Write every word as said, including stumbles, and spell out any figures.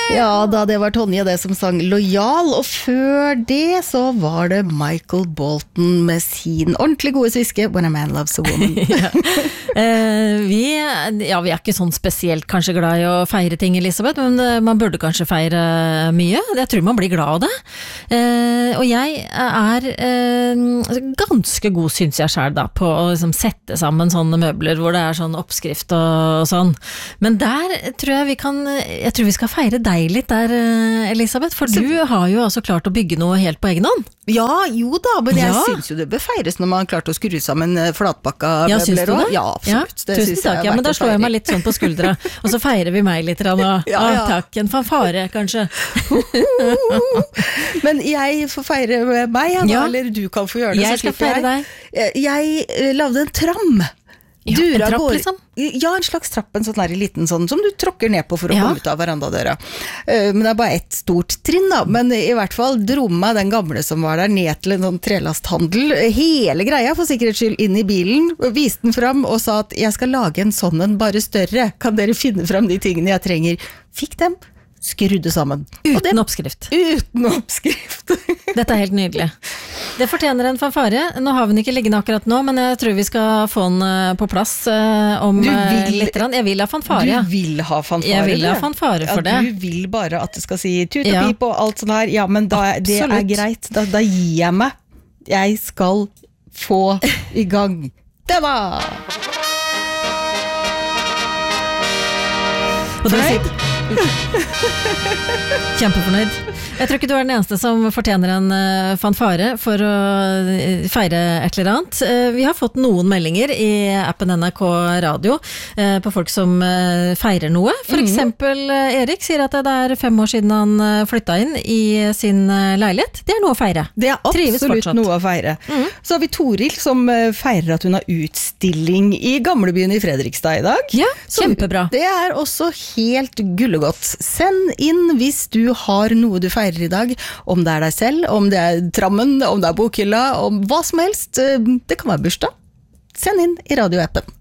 Ja, da det var Tonje det som sang Lojal, og før det så var det Michael Bolton med sin ordentlig gode sviske When a Man Loves a Woman. ja. eh, vi, ja, vi er ikke sånn spesielt kanskje glad i å feire ting, Elisabeth, men eh, man burde kanskje feire mye. Jeg tror man blir glad av det. Eh, og jeg er eh, ganske god, synes jeg selv da, på å liksom, sette sammen sånne møbler hvor det er sånn oppskrift og, og sånn. Men der tror jeg vi kan, jeg tror vi skal feire deg litt der, Elisabeth, for du har jo altså klart å bygge noe helt på egen hånd. Ja, jo da, men jeg Ja. synes jo det bør feires når man har klart å skru sammen flatpakka Ja, syns møbler du det? også. Ja, absolutt. Ja, Det tusen synes jeg takk, er ja, men verdt da å slår jeg feire. meg litt sånn på skuldra, og så feirer vi meg litt, og, Ja, ah, ja. takk, en fanfare kanskje. Men jeg får feire meg, ja, da, Ja. eller du kan få gjøre det, Jeg så skal slipper feire jeg. Jeg, jeg eh, lavde en tram. Ja, Dura en trapp, går- liksom? Ja, en slags trapp, en sånn der liten sånn, som du tråkker ned på for å Ja. komme ut av verandadøra. Eh, Men det er bare ett stort trinn da, men i hvert fall dro meg den gamle som var der ned til en sånn trelasthandel, hele greia for sikkerhets skyld inn i bilen, viste den fram og sa at jeg skal lage en sånn en bare større, kan dere finne fram de tingene jeg trenger? Fikk dem, skrudde sammen. Og det Uten oppskrift. uten oppskrift. Dette er helt nydelig. Det fortjener en fanfare. Nå har vi den ikke liggende akkurat nå, men jeg tror vi skal få den eh, på plass eh, om Du eh, vil- litt. grann. Jeg vil ha fanfare, ja. Du vil ha fanfare. Jeg vil ha du. fanfare for ja, det. Du vil bare at det skal si tut og Ja. pip og alt sånt her. Ja, men da, det er Absolutt. greit. Da, da gir jeg meg. Jeg skal få i gang. Det var... Og du Fornøyd? sitter- Kjempefornøyd. Jeg tror ikke du er den eneste som fortjener en uh, fanfare for å uh, feire et eller annet. Uh, vi har fått noen meldinger i appen N R K Radio uh, på folk som uh, feirer noe. For eksempel uh, Erik sier at det er fem år siden han uh, flytta inn i sin uh, leilighet. Det er noe å feire. Det er Trives absolutt fortsatt. noe å feire. Så har vi Toril som eh, feirer at hun har utstilling i gamlebyen i Fredrikstad i dag. Ja, Så kjempebra. Det er også helt gullegodt. Send inn hvis du har noe du feirer i dag, om det er deg selv, om det er trammen, om det er bokhylla, om hva som helst. Eh, Det kan være bursdag. Send inn i radioappen.